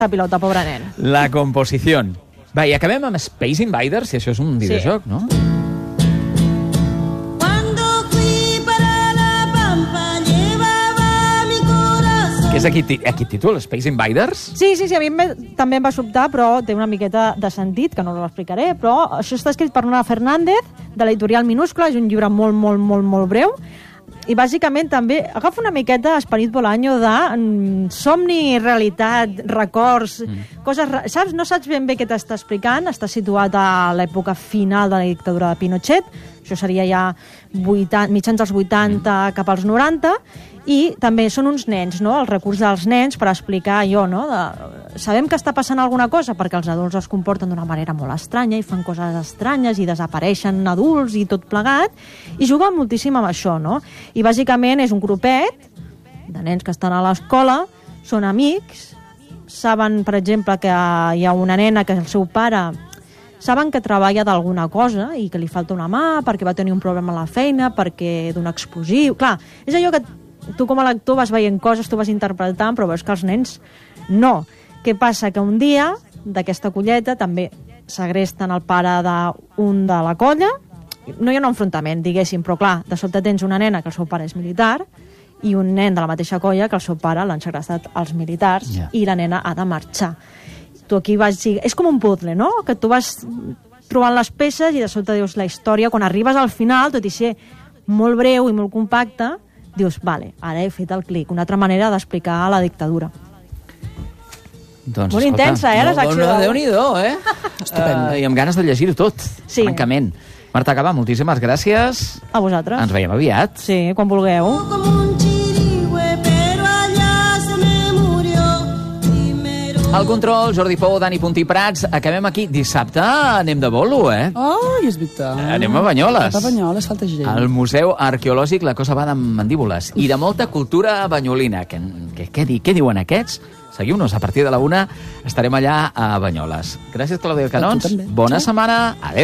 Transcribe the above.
la pilota, pobre nen. La composició. Va, i acabem amb Space Invaders, si això és un videojoc, no? Què és aquest títol, Space Invaders? Sí, a mi també em va sobtar, però té una miqueta de sentit, que no l'explicaré, però això està escrit per Nora Fernández, de l'editorial Minúscula, és un llibre molt breu, i bàsicament també agafa una miqueta esperit Bolaño de somni, realitat, records, coses... Saps? No saps ben bé què t'està explicant, està situat a l'època final de la dictadura de Pinochet, això seria ja mitjans dels 80 cap als 90, i també són uns nens, no? El recurs dels nens per explicar allò, no? Sabem que està passant alguna cosa perquè els adults es comporten d'una manera molt estranya i fan coses estranyes i desapareixen adults i tot plegat, i juguen moltíssim amb això, no? I bàsicament és un grupet de nens que estan a l'escola, són amics, saben, per exemple, que hi ha una nena que el seu pare... Saben que treballa d'alguna cosa i que li falta una mà perquè va tenir un problema a la feina, perquè d'un explosiu... Clar, és allò que tu com a lector vas veient coses, tu vas interpretant, però veus que els nens no. Què passa? Que un dia d'aquesta colleta també segresten el pare d'un de la colla. No hi ha un enfrontament, diguéssim, però clar, de sobte tens una nena que el seu pare és militar i un nen de la mateixa colla que el seu pare l'han segrestat els militars i la nena ha de marxar. Tu aquí és com un puzzle, no? Que tu vas trobant les peces i de sobte dius la història, quan arribes al final, tot i ser molt breu i molt compacte, dius, vale, ara he fet el clic, una altra manera d'explicar la dictadura. Doncs, molt intensa, la secció. Déu-n'hi-do, Estupendo. I amb ganes de llegir-ho tot, francament. Marta Gavà, moltíssimes gràcies. A vosaltres. Ens veiem aviat. Sí, quan vulgueu. Al control, Jordi Pou, Dani Puntí Prats. Acabem aquí. Dissabte anem de bolo, Ai, és veritat. Anem a Banyoles. A Banyoles falta gent. Al Museu Arqueològic la cosa va de mandíbules. I de molta cultura banyolina. Què diuen aquests? Seguiu-nos, a partir de la 1 estarem allà a Banyoles. Gràcies, Clàudia Canons. Bona setmana. Adéu.